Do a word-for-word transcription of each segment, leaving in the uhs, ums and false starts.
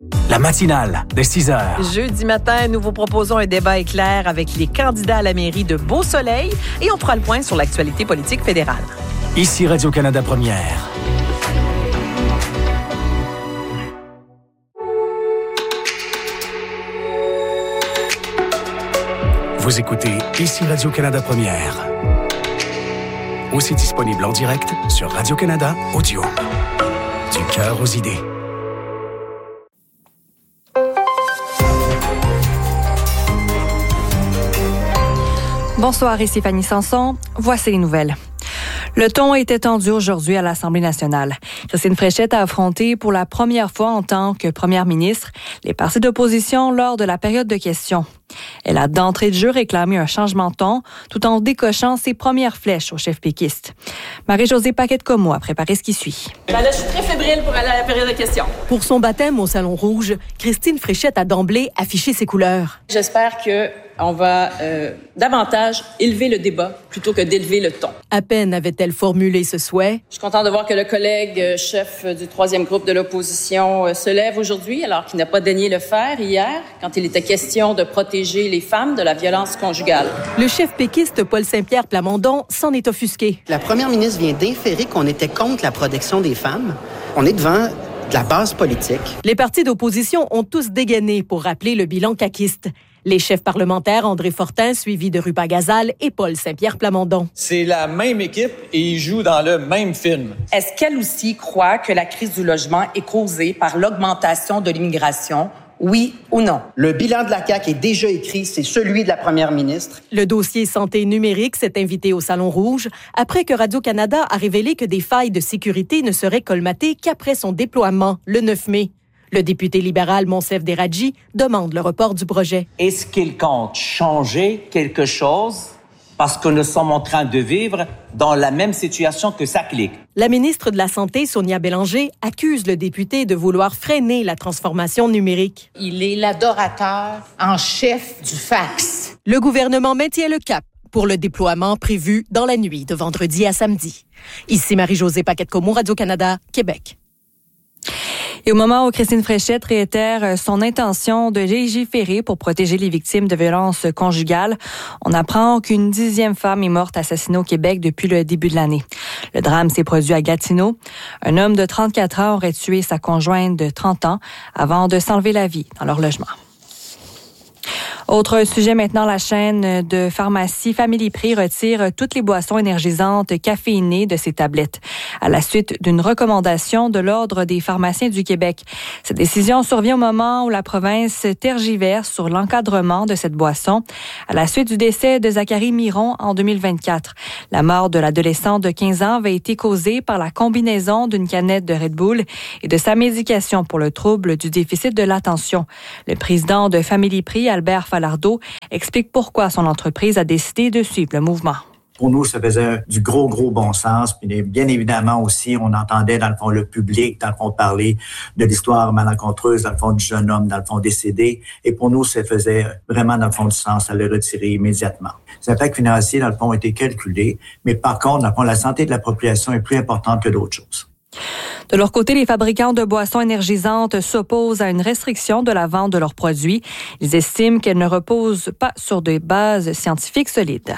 La matinale, dès six heures. Jeudi matin, nous vous proposons un débat éclair avec les candidats à la mairie de Beau-Soleil et on fera le point sur l'actualité politique fédérale. Ici Radio-Canada Première. Vous écoutez Ici Radio-Canada Première. Aussi disponible en direct sur Radio-Canada Audio. Du cœur aux idées. Bonsoir, ici Fanny Sanson. Voici les nouvelles. Le ton était tendu aujourd'hui à l'Assemblée nationale. Christine Fréchette a affronté pour la première fois en tant que première ministre les partis d'opposition lors de la période de questions. Elle a d'entrée de jeu réclamé un changement de ton tout en décochant ses premières flèches au chef péquiste. Marie-Josée Paquette-Comeau a préparé ce qui suit. Ben là, je suis très fébrile pour aller à la période de questions. Pour son baptême au Salon Rouge, Christine Fréchette a d'emblée affiché ses couleurs. J'espère que on va euh, davantage élever le débat plutôt que d'élever le ton. À peine avait-elle formulé ce souhait. Je suis contente de voir que le collègue euh, chef du troisième groupe de l'opposition euh, se lève aujourd'hui, alors qu'il n'a pas daigné le faire hier, quand il était question de protéger les femmes de la violence conjugale. Le chef péquiste Paul Saint-Pierre Plamondon s'en est offusqué. La première ministre vient d'inférer qu'on était contre la protection des femmes. On est devant de la base politique. Les partis d'opposition ont tous dégainé pour rappeler le bilan caquiste. Les chefs parlementaires André Fortin, suivi de Rupa Gazal et Paul Saint-Pierre Plamondon. C'est la même équipe et ils jouent dans le même film. Est-ce qu'elle aussi croit que la crise du logement est causée par l'augmentation de l'immigration? Oui ou non? Le bilan de la C A Q est déjà écrit, c'est celui de la première ministre. Le dossier santé numérique s'est invité au Salon Rouge après que Radio-Canada a révélé que des failles de sécurité ne seraient colmatées qu'après son déploiement le neuf mai. Le député libéral Monsef Deradji demande le report du projet. Est-ce qu'il compte changer quelque chose parce que nous sommes en train de vivre dans la même situation que ça clique? La ministre de la Santé, Sonia Bélanger, accuse le député de vouloir freiner la transformation numérique. Il est l'adorateur en chef du fax. Le gouvernement maintient le cap pour le déploiement prévu dans la nuit de vendredi à samedi. Ici Marie-Josée Paquette-Comeau, Radio-Canada, Québec. Et au moment où Christine Fréchette réitère son intention de légiférer pour protéger les victimes de violences conjugales, on apprend qu'une dixième femme est morte assassinée au Québec depuis le début de l'année. Le drame s'est produit à Gatineau. Un homme de trente-quatre ans aurait tué sa conjointe de trente ans avant de s'enlever la vie dans leur logement. Autre sujet maintenant, la chaîne de pharmacie Family Prix retire toutes les boissons énergisantes caféinées de ses tablettes à la suite d'une recommandation de l'Ordre des pharmaciens du Québec. Cette décision survient au moment où la province tergiverse sur l'encadrement de cette boisson à la suite du décès de Zachary Miron en deux mille vingt-quatre. La mort de l'adolescent de quinze ans avait été causée par la combinaison d'une canette de Red Bull et de sa médication pour le trouble du déficit de l'attention. Le président de Family Prix, Albert Falardeau, explique pourquoi son entreprise a décidé de suivre le mouvement. Pour nous, ça faisait du gros, gros bon sens. Puis bien évidemment aussi, on entendait dans le fond le public, dans le fond parler de l'histoire malencontreuse, dans le fond du jeune homme, dans le fond décédé. Et pour nous, ça faisait vraiment dans le fond du sens à le retirer immédiatement. Les impacts financiers, dans le fond, ont été calculés. Mais par contre, dans le fond, la santé de la population est plus importante que d'autres choses. De leur côté, les fabricants de boissons énergisantes s'opposent à une restriction de la vente de leurs produits. Ils estiment qu'elle ne repose pas sur des bases scientifiques solides.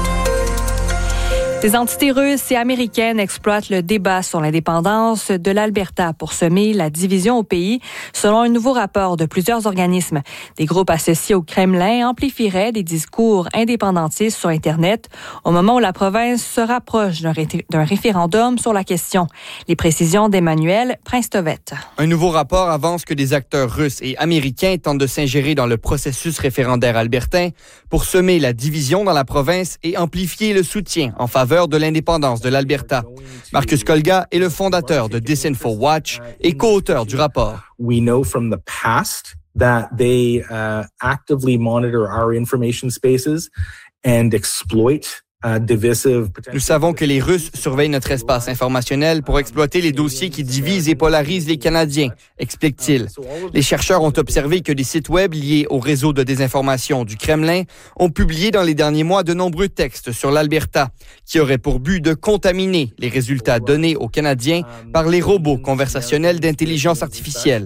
Des entités russes et américaines exploitent le débat sur l'indépendance de l'Alberta pour semer la division au pays, selon un nouveau rapport de plusieurs organismes. Des groupes associés au Kremlin amplifieraient des discours indépendantistes sur Internet au moment où la province se rapproche d'un, ré- d'un référendum sur la question. Les précisions d'Emmanuel Prince-Tovette. Un nouveau rapport avance que des acteurs russes et américains tentent de s'ingérer dans le processus référendaire albertain pour semer la division dans la province et amplifier le soutien en faveur de l'indépendance de l'Alberta. Marcus Kolga est le fondateur de Disinfo Watch et co-auteur du rapport. We know from the past that they uh, actively monitor our information spaces and exploit Nous savons que les Russes surveillent notre espace informationnel pour exploiter les dossiers qui divisent et polarisent les Canadiens, explique-t-il. Les chercheurs ont observé que des sites web liés au réseau de désinformation du Kremlin ont publié dans les derniers mois de nombreux textes sur l'Alberta qui auraient pour but de contaminer les résultats donnés aux Canadiens par les robots conversationnels d'intelligence artificielle.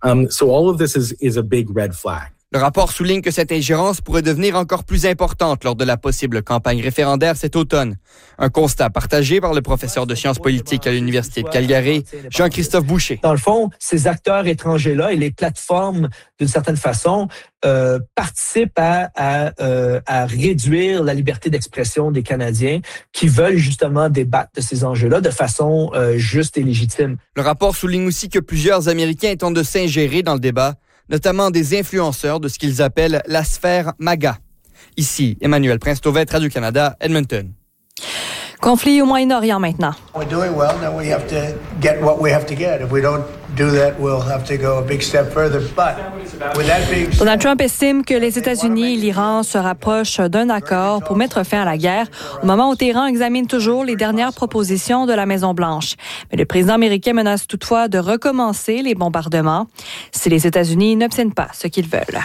Um, so all of this is, is a big red flag. Le rapport souligne que cette ingérence pourrait devenir encore plus importante lors de la possible campagne référendaire cet automne. Un constat partagé par le professeur de sciences politiques à l'Université de Calgary, Jean-Christophe Boucher. Dans le fond, ces acteurs étrangers-là et les plateformes, d'une certaine façon, euh, participent à, à, euh, à réduire la liberté d'expression des Canadiens qui veulent justement débattre de ces enjeux-là de façon euh, juste et légitime. Le rapport souligne aussi que plusieurs Américains tentent de s'ingérer dans le débat, notamment des influenceurs de ce qu'ils appellent la sphère MAGA. Ici, Emmanuel Prince-Tauvette, Radio-Canada, Edmonton. Conflit au Moyen-Orient maintenant. We're doing well, now we have to get what we have to get. If we don't do that, we'll have to go a big step further. But with that being said, Donald Trump estime que les États-Unis et l'Iran se rapprochent d'un accord pour mettre fin à la guerre, au moment où Téhéran examine toujours les dernières propositions de la Maison-Blanche. Mais le président américain menace toutefois de recommencer les bombardements si les États-Unis n'obtiennent pas ce qu'ils veulent.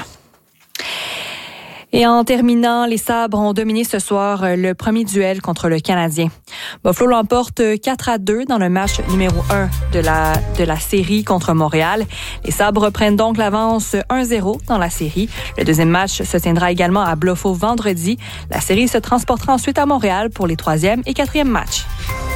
Et en terminant, les Sabres ont dominé ce soir le premier duel contre le Canadien. Buffalo l'emporte quatre à deux dans le match numéro un de la, de la série contre Montréal. Les Sabres prennent donc l'avance un zéro dans la série. Le deuxième match se tiendra également à Buffalo vendredi. La série se transportera ensuite à Montréal pour les troisième et quatrième matchs.